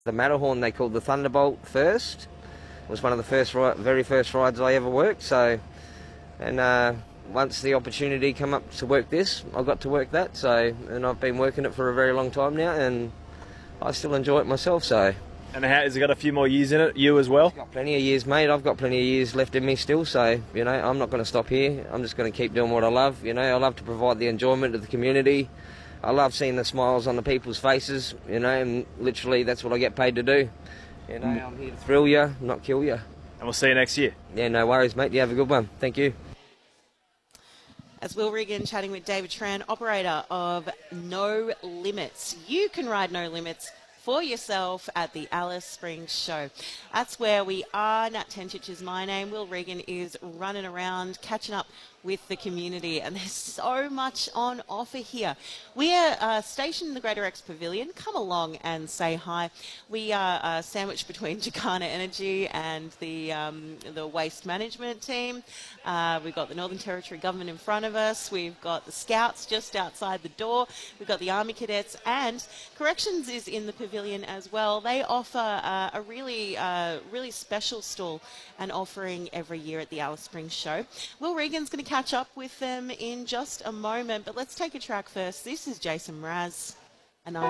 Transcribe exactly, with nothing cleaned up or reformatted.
The Matterhorn they called the Thunderbolt first. It was one of the first, very first rides I ever worked. So, and uh, once the opportunity came up to work this, I got to work that. So, and I've been working it for a very long time now, and I still enjoy it myself. So. And how, has it got a few more years in it? You as well? I've got plenty of years, mate. I've got plenty of years left in me still. So, you know, I'm not going to stop here. I'm just going to keep doing what I love. You know, I love to provide the enjoyment to the community. I love seeing the smiles on the people's faces, you know, and literally that's what I get paid to do. You know, I'm here to thrill you, not kill you. And we'll see you next year. Yeah, no worries, mate. You have a good one. Thank you. As Will Regan chatting with David Tran, operator of No Limits. You can ride No Limits for yourself at the Alice Springs Show. That's where we are. Nat Tencic is my name. Will Regan is running around, catching up with the community, and there's so much on offer here. We are uh, stationed in the Greater X Pavilion. Come along and say hi. We are uh, sandwiched between Jacana Energy and the um, the waste management team. Uh, we've got the Northern Territory government in front of us. We've got the Scouts just outside the door. We've got the Army Cadets, and Corrections is in the pavilion as well. They offer uh, a really, uh, really special stall and offering every year at the Alice Springs Show. Will Regan's going to catch up with them in just a moment, but let's take a track first. This is Jason Mraz.